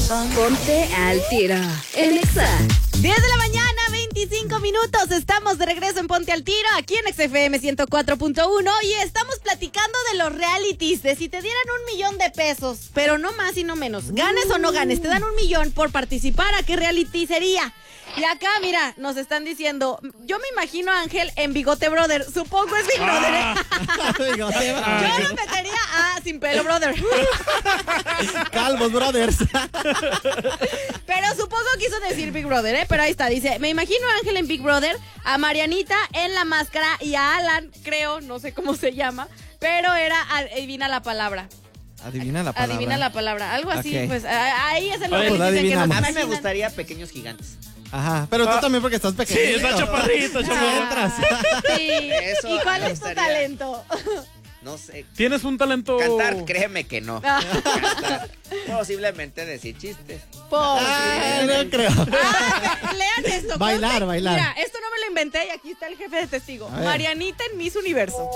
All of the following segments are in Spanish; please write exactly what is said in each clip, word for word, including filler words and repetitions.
Ponte al tiro en Exa. diez de la mañana, veinticinco minutos. Estamos de regreso en Ponte al Tiro, aquí en X F M ciento cuatro punto uno. Y estamos platicando de los realities, de si te dieran un millón de pesos, pero no más y no menos. Ganes o no ganes, te dan un millón por participar. ¿A qué reality sería? Y acá, mira, nos están diciendo, yo me imagino a Ángel en Bigote Brother. Supongo es Big Brother, ¿eh? Bigote Brother. Yo lo metería a Sin Pelo Brother. Calvos Brothers. Pero supongo quiso decir Big Brother, ¿eh? Pero ahí está, dice, me imagino a Ángel en Big Brother, a Marianita en La Máscara y a Alan, creo, no sé cómo se llama, pero era adivina la palabra. Adivina la palabra. Adivina la palabra, algo así, Ok. pues a- ahí es el Oye, que pues, dicen que nos adivinamos. A mí me imaginan. gustaría Pequeños Gigantes. Ajá, pero tú Ah. también porque estás Sí, pequeño. está chaparrito, chaparrito. Entras. Sí. Eso ¿Y cuál me es tu gustaría. talento? No sé. Tienes un talento. Cantar, créeme que no. Ah. Cantar. Posiblemente decir chistes. Por- Ah, no creo. Ah, lean esto. Bailar, conste- bailar. Mira, esto no me lo inventé y aquí está el jefe de testigo. A ver. Marianita en Miss Universo.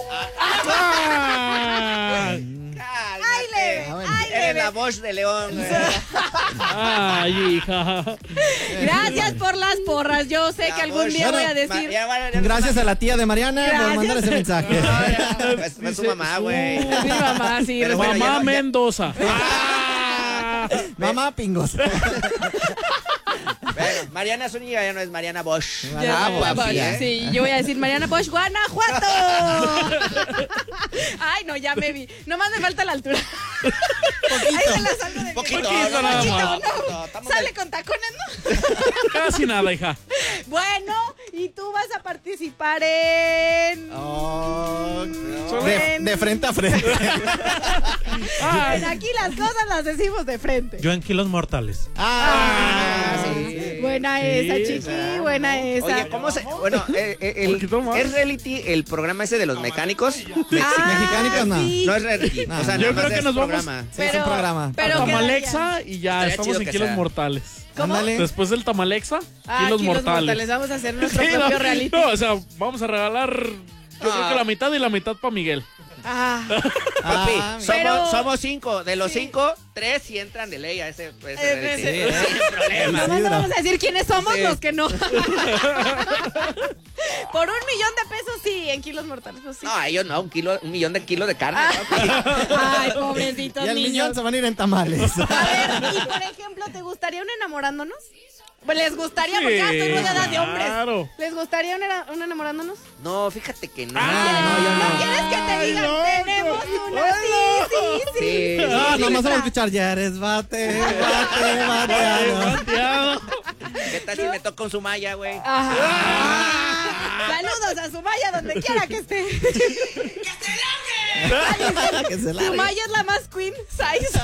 Ah, ¡Ay, leve! Ah, bueno. ¡Ay, Eres leve! la voz de León. güey. ay, hija. Gracias por las porras. Yo sé La que algún voz. día voy a Ma- decir. ya va- ya- Gracias a la tía de Mariana Gracias. por mandar ese mensaje. Pues, pues su mamá, güey. Mi mamá, sí. Pero bueno, Mamá ya no- ya- Mendoza. Ah. Mamá Pingos. Bueno, Mariana Zúñiga ya no es Mariana Bosch. Ya, Ah, ya, papi, ya, ¿eh? sí, yo voy a decir Mariana Bosch, Guanajuato. Ay, no, ya me vi. Nomás me falta la altura. Ahí se la salgo de Poquito, mi- no, nada Poquito, más. no. No, estamos Sale del- con tacones, ¿no? Casi nada, hija. Bueno, y tú vas a participar en... Oh, No. de, de frente a frente. Pues aquí las cosas las decimos de frente. Yo en Kilos Mortales. Ah, sí. Buena Sí, esa, chiqui, esa. buena esa. Oye, ¿cómo se...? Bueno, eh, eh, el, Poquito más. ¿es reality el programa ese de los mecánicos? Ah, Mexicánicos, no. sí. No es reality. No, o sea, no. Yo nada más creo que es nos vamos- programa. Sí, es un programa. Pero Tamalexa y ya Estaría estamos chido en que kilos sea. mortales. ¿Cómo? Ándale. Después del Tamalexa, Ah, kilos kilos mortales. Vamos a hacer nuestro Sí, propio no, reality. no, o sea, vamos a regalar. Yo creo Ah. que la mitad y la mitad para Miguel. Ah, Papi, Ah, somos, pero- somos cinco. De los Sí. cinco, tres sí entran de ley a ese, ese Eh, reality. ese- Sí, sin problema. nomás no vamos a decir quiénes somos Sí. los que no. Por un millón de pesos, sí, en kilos mortales, pues sí. No, ellos no, un kilo, un millón de kilos de carne. papi. Ay, pobrecitos Y al niños. millón se van a ir en tamales. A ver, y por ejemplo, ¿te gustaría un enamorándonos? Pues les gustaría, porque ya estoy Sí, rodeada de hombres. claro. ¿Les gustaría un, era- un enamorándonos? No, fíjate que no. Ah, no, yo ¿No no. quieres que te digan? Ay, Tenemos no. una, sí, sí, sí. Sí. Ah, Sí, nomás está. vamos a escuchar, ya eres bate, bate, bateado. Bateado. ¿Qué tal si me toca un Sumaya, güey? Ajá. Saludos a Sumaya, donde quiera que esté. Que se largue. Sumaya es la más queen size.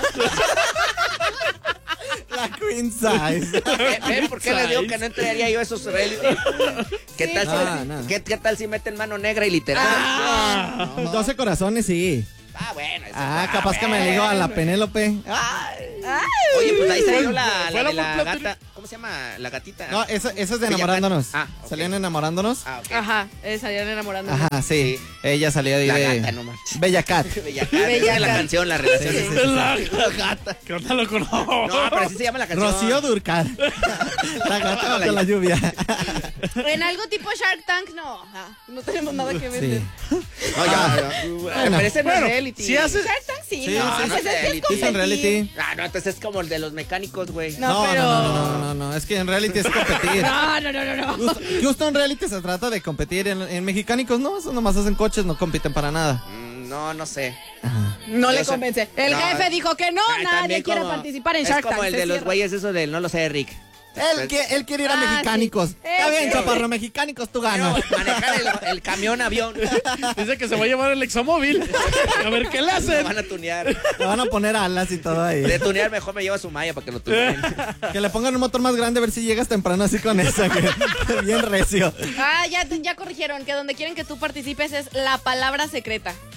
La queen size. ¿Ven, ven por qué les digo que no entraría yo a esos reality? ¿Qué Sí. tal, si, Ah, no. ¿qué, qué tal si meten mano negra y literal? Ah. doce corazones, sí. Ah, bueno. eso Ah, está capaz que me bueno. ligo a la Penélope. Ay. Oye, pues ahí salió la, Fue la, la de la completa- gata. ¿Cómo se llama? La gatita. No, esa, esa es de Bella enamorándonos. Cat. Ah, ok. Salían enamorándonos. Ah, ok. Ajá, eh, salían enamorando. Ajá, sí. Sí. Ella salía ahí La de gata, no manches. Bella Cat. Bella Cat. Bella Esa es la Cat. canción, la relación. Sí, sí, sí. De la, la gata. Que no lo conozco. No, pero así se llama la canción. Rocío Durcal. La gata bajo la lluvia. En algo tipo Shark Tank, no. Ah, no tenemos nada que ver. Sí. No, ya, ya. Bueno. Pero ese no Bueno, es reality. si haces- Shark Tank sí, Sí, no. sí, Pues no es que es reality. Sí, son competir. reality. Ah, no, entonces es como el de los mecánicos, güey. No, No, pero... no, no, no, no, no, es que en reality es competir. No, no, no, no, no. Justo, justo en reality se trata de competir. En, en mexicánicos no, eso nomás hacen coches, no compiten para nada. Mm, No, no sé. No Yo le sé- convence. El No. jefe dijo que no, Ay, nadie también quiere como- participar en Shark Es como Tank. el se de los cierra. güeyes eso del no lo sé, Rick. Él, que, él quiere ir a Ah, mexicánicos. sí. Está bien, Eh, chaparro, mexicánicos tú Quiero ganas. manejar el, el camión avión. Dice que se va a llevar el examóvil. A ver qué le Lo hacen. van a tunear. Le van a poner alas y todo ahí. De tunear mejor me llevo a su malla para que lo tuneen. Que le pongan un motor más grande a ver si llegas temprano así con esa. Que, bien recio. Ah, ya, ya corrigieron que donde quieren que tú participes es la palabra secreta.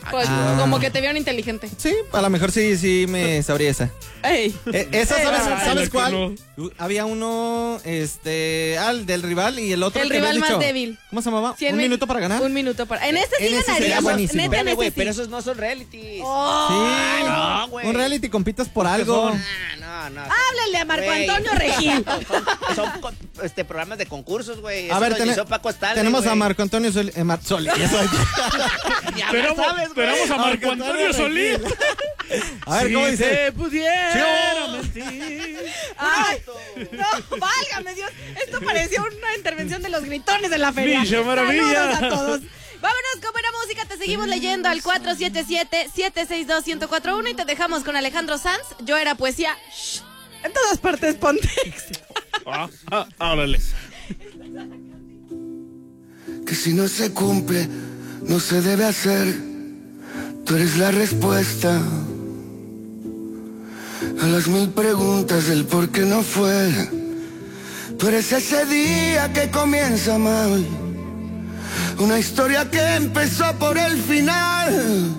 Pues, Ah. como que te vieron inteligente. Sí, a lo mejor sí, sí me sabría esa. Ey. Eh, esa, ¿sabes, Ay, ¿sabes lo que cuál? no. Uh, Había uno, este, al del rival y el otro El que habías rival más dicho. débil. ¿Cómo se llamaba? Cien ¿Un mil- minuto para ganar? Un minuto para. En este sí En ese sería ganaríamos. buenísimo. Neta, en Espérame, este güey, sí. pero esos no son realities. Oh, Sí, no, güey. un reality compitas por algo. Ah, no, no. Háblale a Marco Güey. Antonio Regil. Son, son con- este, programas de concursos, güey. A Eso ver, lo tene- hizo Paco Stanley, tenemos a güey. Marco Antonio Sol, eh, Mar- Sol- eso. Ya Tenemos, sabes, güey. tenemos a Marco Marco Antonio Antonio Solís. A ver, ¿cómo Si dice? te pudiera Yo. mentir. Ay, no, válgame Dios. Esto parecía una intervención de los gritones de la feria. Villa Maravilla. Saludos a todos. Vámonos con buena música, te seguimos leyendo al cuatro siete siete, siete seis dos, uno cero cuatro uno y te dejamos con Alejandro Sanz. Yo era poesía. Shh. En todas partes ponte. Ah, ah, órale. Que si no se cumple, no se debe hacer. Tú eres la respuesta a las mil preguntas del por qué no fue. Tú eres ese día que comienza mal, una historia que empezó por el final.